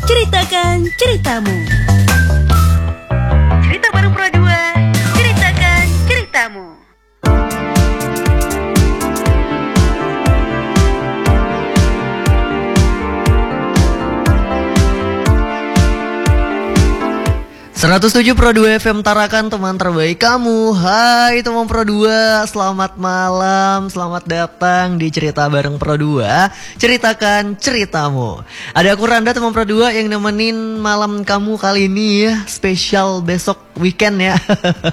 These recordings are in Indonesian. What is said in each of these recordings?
ceritakan ceritamu. Cerita Bareng Pro 2, ceritakan ceritamu. Seratus 107 Pro 2 FM Tarakan, teman terbaik kamu. Hai teman Pro 2, selamat malam, selamat datang di Cerita Bareng Pro 2, ceritakan ceritamu. Ada aku Randa, teman Pro 2 yang nemenin malam kamu kali ini ya. Spesial besok weekend ya.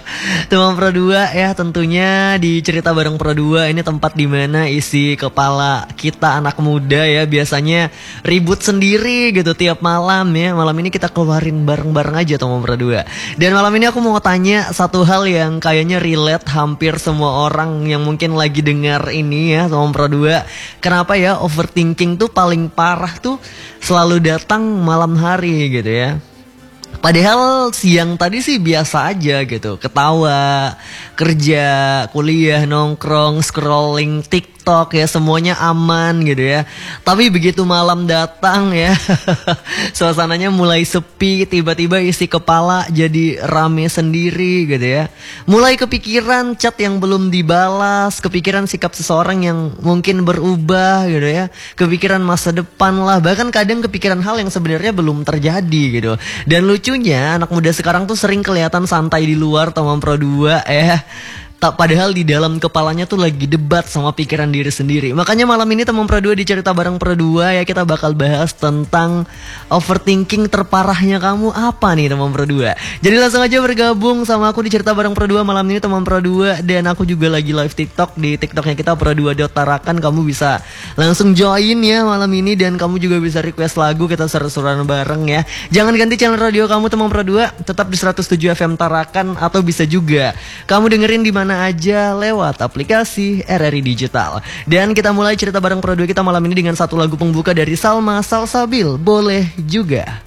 Teman Pro 2 ya, tentunya di Cerita Bareng Pro 2 ini tempat dimana isi kepala kita anak muda ya biasanya ribut sendiri gitu tiap malam ya. Malam ini kita keluarin bareng-bareng aja teman Pro 2. Dan malam ini aku mau tanya satu hal yang kayaknya relate hampir semua orang yang mungkin lagi dengar ini ya teman Pro 2. Kenapa ya overthinking tuh paling parah tuh selalu datang malam hari gitu ya. Padahal siang tadi sih biasa aja gitu, ketawa, kerja, kuliah, nongkrong, scrolling TikTok ya, semuanya aman gitu ya. Tapi begitu malam datang ya, suasananya mulai sepi, tiba-tiba isi kepala jadi rame sendiri gitu ya. Mulai kepikiran chat yang belum dibalas, kepikiran sikap seseorang yang mungkin berubah gitu ya, kepikiran masa depan lah, bahkan kadang kepikiran hal yang sebenarnya belum terjadi gitu. Dan lucunya anak muda sekarang tuh sering kelihatan santai di luar teman Pro 2 ya. Tak padahal di dalam kepalanya tuh lagi debat sama pikiran diri sendiri. Makanya malam ini teman Pro 2 di Cerita Bareng Pro 2 ya, kita bakal bahas tentang overthinking terparahnya kamu apa nih teman Pro 2. Jadi langsung aja bergabung sama aku di Cerita Bareng Pro 2 malam ini teman Pro 2. Dan aku juga lagi live TikTok di TikToknya kita pro2.tarakan. Kamu bisa langsung join ya malam ini, dan kamu juga bisa request lagu, kita seru-seruan bareng ya. Jangan ganti channel radio kamu teman Pro 2, tetap di 107 FM Tarakan, atau bisa juga kamu dengerin di mana aja lewat aplikasi RRI Digital. Dan kita mulai Cerita Bareng Pro 2 kita malam ini dengan satu lagu pembuka dari Salma Salsabil, Boleh Juga.